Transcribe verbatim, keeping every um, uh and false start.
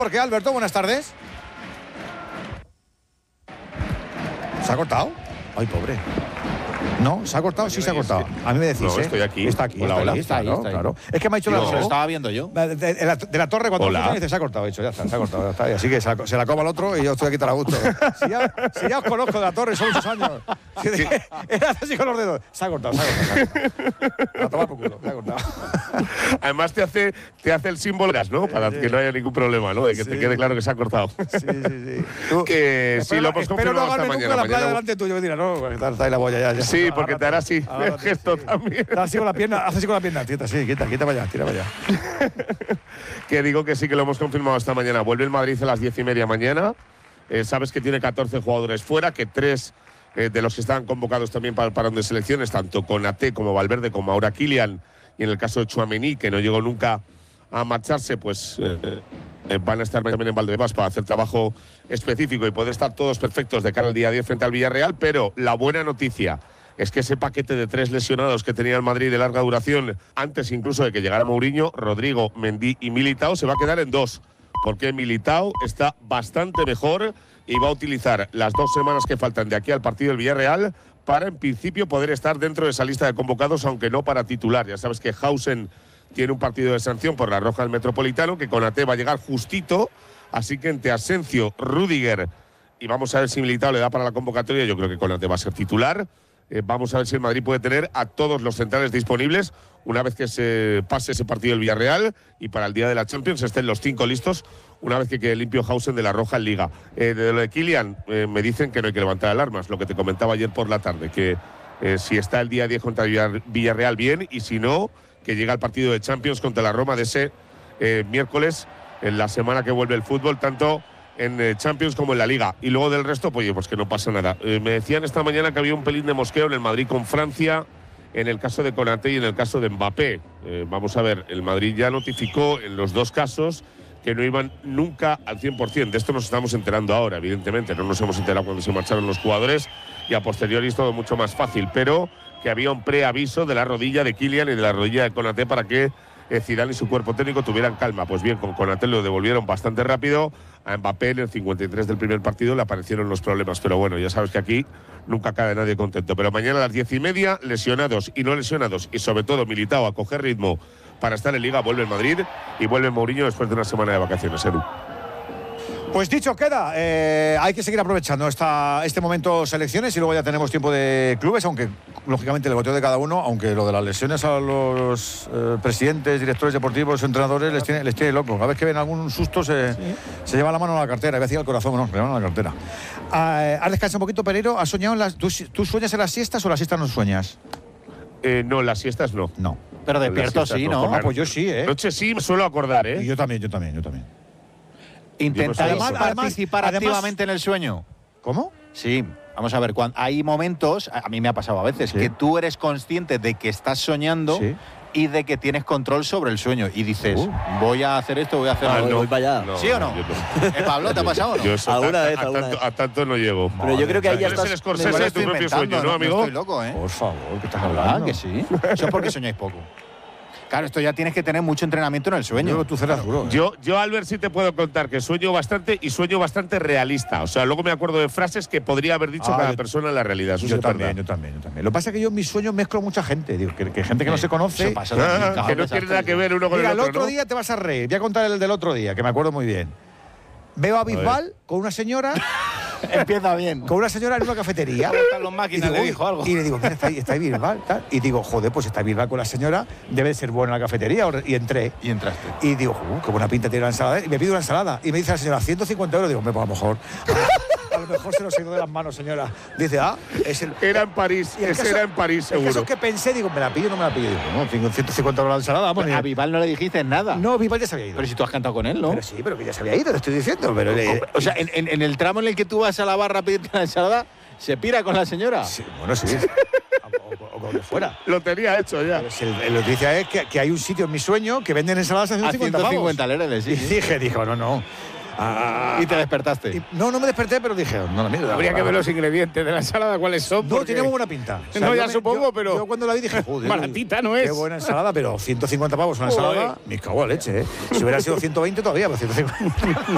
¿Por qué, Alberto? Buenas tardes. ¿Se ha cortado? Ay, pobre. No, se ha cortado, sí se ha cortado. A mí me decís, no, ¿eh? estoy aquí. Está aquí, Hola, está hola. aquí, está ahí, claro, claro. Es que me ha dicho Digo, la se lo estaba viendo yo. De, de- de la, de la torre, cuando Hola. me dice, se ha cortado, he dicho, ya está, se ha cortado, ya está. Así que se la, se la coma el otro y yo estoy aquí tan a gusto. Si ya, si ya os conozco de la torre, son muchos años. Si de- Era así con los dedos. Se ha cortado, se ha cortado. Se ha cortado. A tomar por culo, se ha cortado. Además te hace, te hace el símbolo, ¿no? Para que no haya ningún problema, ¿no? De que Sí. te quede claro que se ha cortado. Sí, sí, sí. Tú- Que sí, espero- lo hemos espero no confirmado esta agarre nunca mañana. la playa Mañana- delante tuyo, que dirá, no, está, está ahí la boya ya. ya. Sí, porque te hará así, el Agárrate, gesto sí. también. Está así con la pierna, hace así con la pierna, quieta, sí, quita, quita para allá, tira para allá. Que digo que sí que lo hemos confirmado esta mañana. Vuelve el Madrid a las diez y media mañana. Eh, sabes que tiene catorce jugadores fuera, que tres eh, de los que estaban convocados también para el parón de selecciones, tanto Konaté como Valverde, como ahora Kylian, y en el caso de Tchouaméni, que no llegó nunca a marcharse, pues eh, eh, van a estar también en Valdebebas para hacer trabajo específico y poder estar todos perfectos de cara al día diez frente al Villarreal. Pero la buena noticia es que ese paquete de tres lesionados que tenía el Madrid de larga duración, antes incluso de que llegara Mourinho, Rodrigo, Mendy y Militao, se va a quedar en dos. Porque Militao está bastante mejor y va a utilizar las dos semanas que faltan de aquí al partido del Villarreal para, en principio, poder estar dentro de esa lista de convocados, aunque no para titular. Ya sabes que Hausen tiene un partido de sanción por la roja del Metropolitano, que Konaté va a llegar justito, así que entre Asencio, Rüdiger y vamos a ver si Militao le da para la convocatoria. Yo creo que Konaté va a ser titular. Eh, vamos a ver si el Madrid puede tener a todos los centrales disponibles una vez que se pase ese partido del Villarreal y para el día de la Champions estén los cinco listos una vez que quede limpio Hausen de la roja en Liga. Eh, de lo de Kylian, eh, me dicen que no hay que levantar alarmas, lo que te comentaba ayer por la tarde, que eh, si está el día diez contra Villar- Villarreal bien, y si no, que llega el partido de Champions contra la Roma de ese eh, miércoles, en la semana que vuelve el fútbol, tanto en eh, Champions como en la Liga. Y luego del resto, pues, oye, pues que no pasa nada. Eh, me decían esta mañana que había un pelín de mosqueo en el Madrid con Francia, en el caso de Konaté y en el caso de Mbappé. Eh, vamos a ver, el Madrid ya notificó en los dos casos que no iban nunca al cien por cien. De esto nos estamos enterando ahora, evidentemente. No nos hemos enterado cuando se marcharon los jugadores y a posteriori es todo mucho más fácil. Pero que había un preaviso de la rodilla de Kylian y de la rodilla de Konaté para que eh, Zidane y su cuerpo técnico tuvieran calma. Pues bien, con Konaté lo devolvieron bastante rápido. A Mbappé en el cincuenta y tres del primer partido le aparecieron los problemas. Pero bueno, ya sabes que aquí nunca cae nadie contento. Pero mañana a las diez y media, lesionados y no lesionados, y sobre todo Militao a coger ritmo para estar en Liga, vuelve el Madrid y vuelve Mourinho después de una semana de vacaciones. Edu. Pues dicho queda, eh, hay que seguir aprovechando esta, este momento selecciones y luego ya tenemos tiempo de clubes, aunque lógicamente el goteo de cada uno, aunque lo de las lesiones a los eh, presidentes, directores deportivos, entrenadores les tiene, les tiene loco. Cada vez que ven algún susto se, sí. se lleva la mano a la cartera, iba a decir al corazón, no, le van a la cartera. Eh, ¿Has descansado un poquito, Pereiro? ¿Has soñado en las, tú, ¿Tú sueñas en las siestas o las siestas no sueñas? Eh, no, las siestas no. No. Pero despierto sí, ¿no? ¿no? Ah, pues yo sí, ¿eh? Noche sí, me suelo acordar, ¿eh? Y yo también, yo también, yo también. ¿Intentáis Además- participar además- activamente en el sueño? ¿Cómo? Sí. Vamos a ver, cuando hay momentos, a a mí me ha pasado a veces, Sí. que tú eres consciente de que estás soñando Sí. y de que tienes control sobre el sueño. Y dices, Uh. voy a hacer esto, voy a hacer Ah, algo. no. voy para allá. No, ¿Sí o no? yo no. Eh, Pablo, ¿te ha pasado o no? Yo eso, Alguna a, vez, a alguna tanto, vez. a tanto no llego. Pero yo creo que ahí ya Eres estás. el Scorsese Igual de estoy tu propio inventando, sueño, ¿no, amigo? Estoy loco, ¿eh? Por favor, ¿qué estás hablando? ¿Verdad que sí? Eso es porque soñáis poco. Claro, esto ya tienes que tener mucho entrenamiento en el sueño. Yo, tú cenas duro. ¿eh? Yo, yo, Albert, sí te puedo contar que sueño bastante y sueño bastante realista. O sea, luego me acuerdo de frases que podría haber dicho Ah, cada yo- persona en la realidad. Eso Yo sí es también, verdad. yo también, yo también. Lo que pasa es que yo en mis sueños mezclo mucha gente. Digo, que, que gente que no se conoce. Eso pasa Ah, también, que cabrón, no tiene nada que desastre. ver uno con Mira, el el otro, otro ¿no? día te vas a reír. Voy a contar el del otro día, que me acuerdo muy bien. Veo a Bisbal con una señora, Empieza bien. con una señora en una cafetería. Están los Y, máquinas, digo, le dijo algo. y le digo, mira, está ahí, está ahí Bisbal, tal. Y digo, joder, pues está Bisbal con la señora, debe ser buena la cafetería. Y entré. Y entraste. Y digo, uh, qué buena pinta tiene la ensalada. Y me pido una ensalada. Y me dice la señora, ciento cincuenta euros. Digo, hombre, pues a lo mejor. A lo mejor se nos ha ido de las manos, señora. Dice, ah, es el. Era en París, Y el ese caso- era en París, El caso seguro. es que pensé, digo, ¿me la pillo o no me la pillo? Digo, no, tengo ciento cincuenta euros la ensalada. Vamos, A Vival no le dijiste nada. no, Bisbal ya se había ido. Pero si tú has cantado con él, ¿no? Pero sí, pero que ya se había ido, te estoy diciendo. Pero, eh, O sea, en, en- en el tramo en el que tú vas a la barra a pedirte la ensalada, ¿se pira con la señora? sí, bueno, sí. o, o- o con lo que fuera. Lo tenía hecho ya. Pero si el, el noticia es que, que hay un sitio en mi sueño que venden ensaladas a A ciento cincuenta ciento pavos. cincuenta lereles, sí. Y sí. dije, dijo, no, no. Ah, Y te despertaste. y- no, no me desperté, pero dije, no, la mierda. Habría que ver los ingredientes de la ensalada, cuáles son. No, porque tiene muy buena pinta. O sea, No, yo ya me- supongo, yo- pero Yo cuando la vi dije, joder. baratita no Qué es. buena ensalada, pero ciento cincuenta pavos una Joder. ensalada. Me cago en leche, ¿eh? Si hubiera sido ciento veinte todavía, pero ciento cincuenta.